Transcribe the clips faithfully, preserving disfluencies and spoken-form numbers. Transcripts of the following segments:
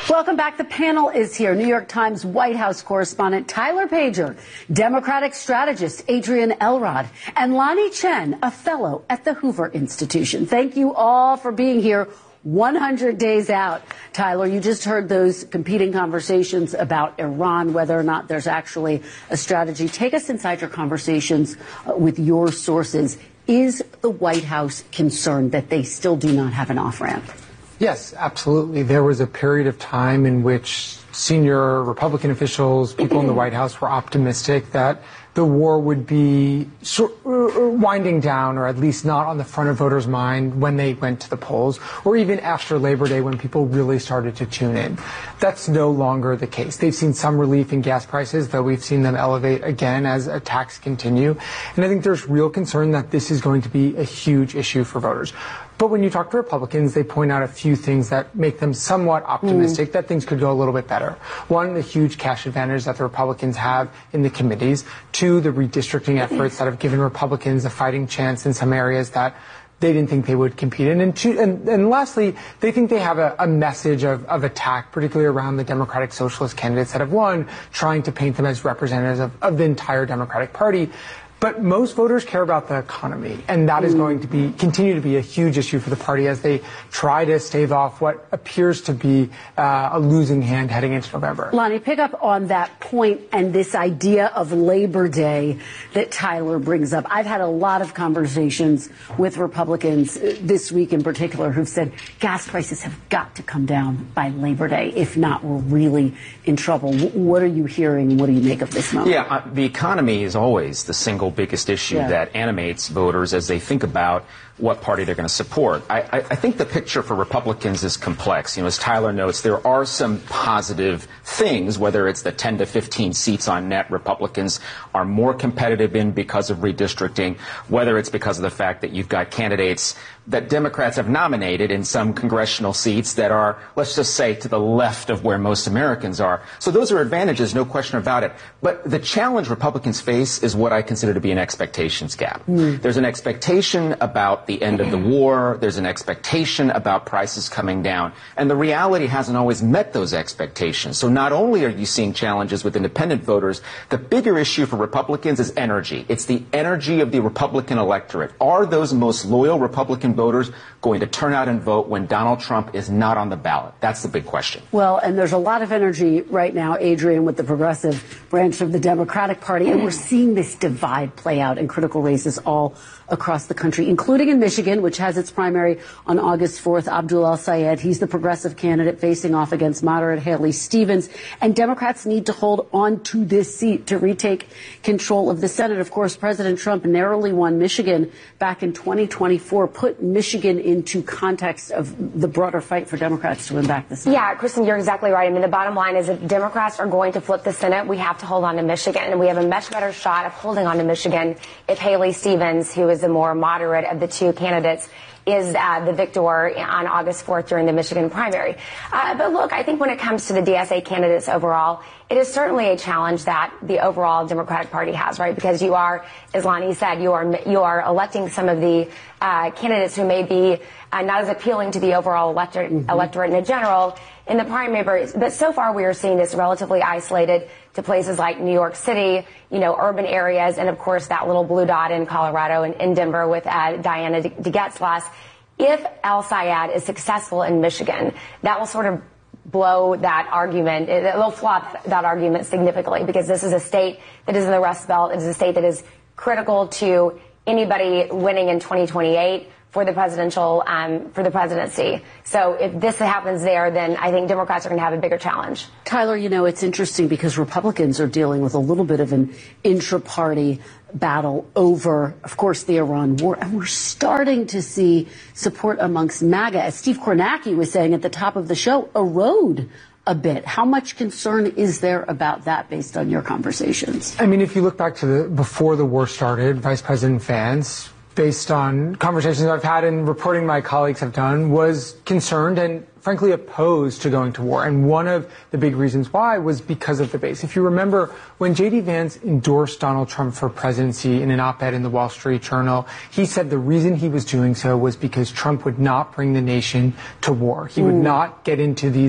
Welcome back. The panel is here. New York Times White House correspondent Tyler Pager, Democratic strategist Adrian Elrod, and Lanhee Chen, a fellow at the Hoover Institution. Thank you all for being here one hundred days out. Tyler, you just heard those competing conversations about Iran, whether or not there's actually a strategy. Take us inside your conversations uh, with your sources. Is the White House concerned that they still do not have an off-ramp? Yes, absolutely. There was a period of time in which senior Republican officials, people in the White House, were optimistic that the war would be sort winding down, or at least not on the front of voters' mind when they went to the polls, or even after Labor Day when people really started to tune in. That's no longer the case. They've seen some relief in gas prices, though we've seen them elevate again as attacks continue. And I think there's real concern that this is going to be a huge issue for voters. But when you talk to Republicans, they point out a few things that make them somewhat optimistic mm. that things could go a little bit better. One, the huge cash advantage that the Republicans have in the committees. Two, the redistricting efforts that have given Republicans a fighting chance in some areas that they didn't think they would compete in. And, two, and, and lastly, they think they have a, a message of, of attack, particularly around the Democratic Socialist candidates that have won, trying to paint them as representatives of, of the entire Democratic Party. But most voters care about the economy, and that is going to be continue to be a huge issue for the party as they try to stave off what appears to be uh, a losing hand heading into November. Lanhee, pick up on that point and this idea of Labor Day that Tyler brings up. I've had a lot of conversations with Republicans this week in particular who've said gas prices have got to come down by Labor Day. If not, we're really in trouble. What are you hearing? What do you make of this moment? Yeah, uh, the economy is always the single biggest issue yeah. that animates voters as they think about what party they're going to support. I, I, I think the picture for Republicans is complex. You know, as Tyler notes, there are some positive things, whether it's the ten to fifteen seats on net Republicans are more competitive in because of redistricting, whether it's because of the fact that you've got candidates that Democrats have nominated in some congressional seats that are, let's just say, to the left of where most Americans are. So those are advantages, no question about it. But the challenge Republicans face is what I consider to be an expectations gap. Mm. There's an expectation about the end of the war. There's an expectation about prices coming down. And the reality hasn't always met those expectations. So not only are you seeing challenges with independent voters, the bigger issue for Republicans is energy. It's the energy of the Republican electorate. Are those most loyal Republican voters going to turn out and vote when Donald Trump is not on the ballot? That's the big question. Well, and there's a lot of energy right now, Adrian, with the progressive branch of the Democratic Party. And we're seeing this divide play out in critical races all across the country, including in Michigan, which has its primary on August fourth. Abdul El-Sayed, he's the progressive candidate facing off against moderate Haley Stevens. And Democrats need to hold on to this seat to retake control of the Senate. Of course, President Trump narrowly won Michigan back in twenty twenty-four. Put Michigan into context of the broader fight for Democrats to win back the Senate. Yeah, Kristen, you're exactly right. I mean, the bottom line is if Democrats are going to flip the Senate, we have to hold on to Michigan. And we have a much better shot of holding on to Michigan if Haley Stevens, who is the more moderate of the two candidates, is uh, the victor on August fourth during the Michigan primary. Uh, but look, I think when it comes to the D S A candidates overall, it is certainly a challenge that the overall Democratic Party has, right? Because you are, as Lanhee said, you are you are electing some of the uh, candidates who may be uh, not as appealing to the overall electorate, mm-hmm. electorate in general in the primary. But so far, we are seeing this relatively isolated to places like New York City, you know, urban areas, and of course that little blue dot in Colorado and in Denver with uh, Diana DeGetzlass. If El-Sayed is successful in Michigan, that will sort of blow that argument, it will flop that argument significantly, because this is a state that is in the Rust Belt. It is a state that is critical to anybody winning in twenty twenty-eight for the presidential, um, for the presidency. So if this happens there, then I think Democrats are going to have a bigger challenge. Tyler, you know, it's interesting because Republicans are dealing with a little bit of an intra-party battle over, of course, the Iran war. And we're starting to see support amongst MAGA, as Steve Kornacki was saying at the top of the show, erode a bit. How much concern is there about that based on your conversations? I mean, if you look back to the before the war started, Vice President Vance, based on conversations I've had and reporting my colleagues have done, was concerned and frankly opposed to going to war. And one of the big reasons why was because of the base. If you remember, when J D. Vance endorsed Donald Trump for presidency in an op-ed in the Wall Street Journal, he said the reason he was doing so was because Trump would not bring the nation to war. He would not get into these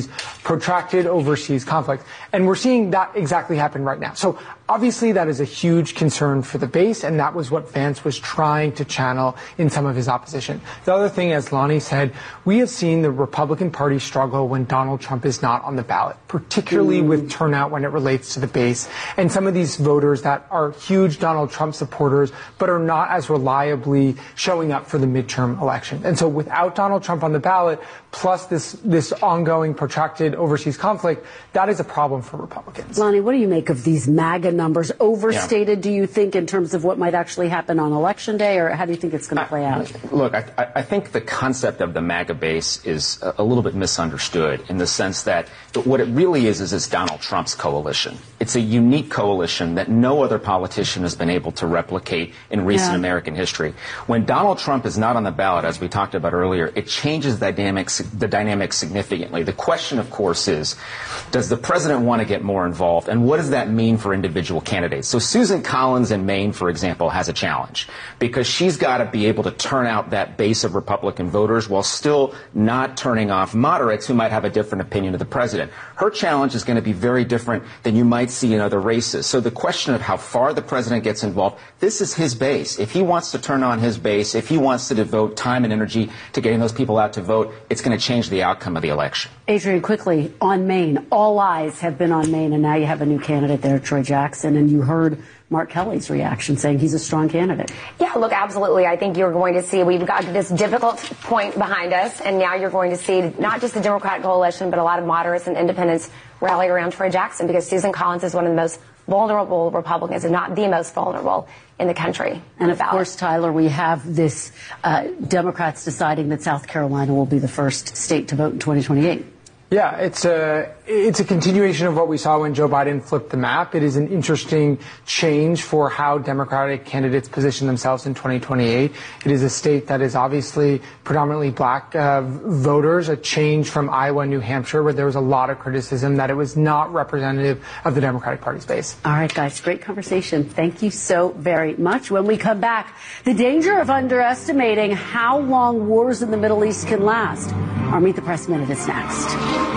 protracted overseas conflict. And we're seeing that exactly happen right now. So obviously that is a huge concern for the base, and that was what Vance was trying to channel in some of his opposition. The other thing, as Lonnie said, we have seen the Republican Party struggle when Donald Trump is not on the ballot, particularly mm. with turnout when it relates to the base. And some of these voters that are huge Donald Trump supporters, but are not as reliably showing up for the midterm election. And so without Donald Trump on the ballot, plus this, this ongoing protracted overseas conflict, that is a problem for Republicans. Lonnie, what do you make of these MAGA numbers? Overstated, yeah. do you think, in terms of what might actually happen on Election Day, or how do you think it's going to play I, out? Look, I, I think the concept of the MAGA base is a, a little bit misunderstood in the sense that what it really is is it's Donald Trump's coalition. It's a unique coalition that no other politician has been able to replicate in recent yeah. American history. When Donald Trump is not on the ballot, as we talked about earlier, it changes the dynamics, the dynamics significantly. The question, of course, is, does the president want to get more involved, and what does that mean for individual candidates? So Susan Collins in Maine, for example, has a challenge because she's got to be able to turn out that base of Republican voters while still not turning off moderates who might have a different opinion of the president. Her challenge is going to be very different than you might see in other races. So the question of how far the president gets involved, this is his base. If he wants to turn on his base, if he wants to devote time and energy to getting those people out to vote, it's going to change the outcome of the election. Adrian, quickly, on Maine, all eyes have been on Maine, and now you have a new candidate there, Troy Jackson, and you heard Mark Kelly's reaction saying he's a strong candidate. Yeah, look, absolutely. I think you're going to see we've got this difficult point behind us, and now you're going to see not just the Democratic coalition, but a lot of moderates and independents rally around Troy Jackson because Susan Collins is one of the most vulnerable Republicans, if not the most vulnerable in the country. And of course, Tyler, we have this uh, Democrats deciding that South Carolina will be the first state to vote in twenty twenty-eight. Yeah, it's a it's a continuation of what we saw when Joe Biden flipped the map. It is an interesting change for how Democratic candidates position themselves in twenty twenty-eight. It is a state that is obviously predominantly black uh, voters, a change from Iowa and New Hampshire, where there was a lot of criticism that it was not representative of the Democratic Party's base. All right, guys, great conversation. Thank you so very much. When we come back, the danger of underestimating how long wars in the Middle East can last. Our Meet the Press Minute is next.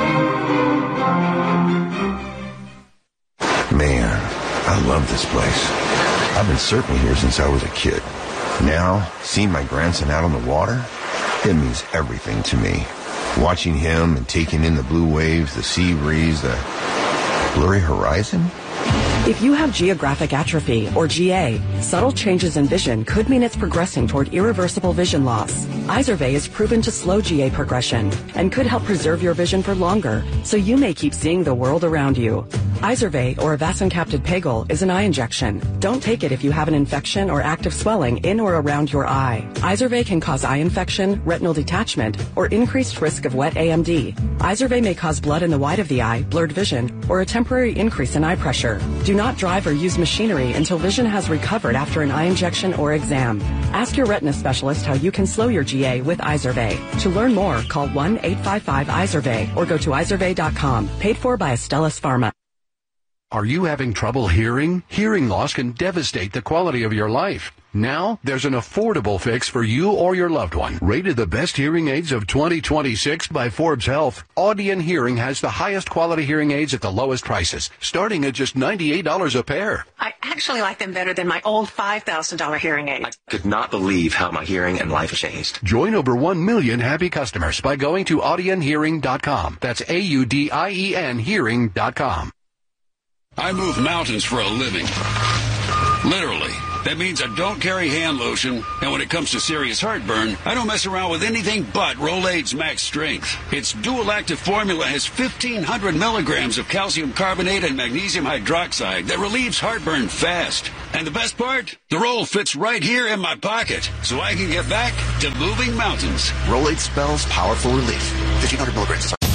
Man, I love this place. I've been surfing here since I was a kid. Now, seeing my grandson out on the water, it means everything to me. Watching him and taking in the blue waves, the sea breeze, the blurry horizon. If you have geographic atrophy, or G A, subtle changes in vision could mean it's progressing toward irreversible vision loss. Izervay is proven to slow G A progression and could help preserve your vision for longer, so you may keep seeing the world around you. Izervay, or avacincaptad pegol, is an eye injection. Don't take it if you have an infection or active swelling in or around your eye. Izervay can cause eye infection, retinal detachment, or increased risk of wet A M D. Izervay may cause blood in the white of the eye, blurred vision, or a temporary increase in eye pressure. Do not drive or use machinery until vision has recovered after an eye injection or exam. Ask your retina specialist how you can slow your G A with Izervay. To learn more, call one eight five five Izervay or go to izervay dot com. Paid for by Astellas Pharma. Are you having trouble hearing? Hearing loss can devastate the quality of your life. Now, there's an affordable fix for you or your loved one. Rated the best hearing aids of twenty twenty-six by Forbes Health, Audion Hearing has the highest quality hearing aids at the lowest prices, starting at just ninety-eight dollars a pair. I actually like them better than my old five thousand dollars hearing aid. I could not believe how my hearing and life changed. Join over one million happy customers by going to audion hearing dot com. That's A U D I E N hearing dot com. I move mountains for a living. Literally. That means I don't carry hand lotion, and when it comes to serious heartburn, I don't mess around with anything but Rolaids Max Strength. Its dual-active formula has fifteen hundred milligrams of calcium carbonate and magnesium hydroxide that relieves heartburn fast. And the best part? The roll fits right here in my pocket, so I can get back to moving mountains. Rolaids spells powerful relief. fifteen hundred milligrams.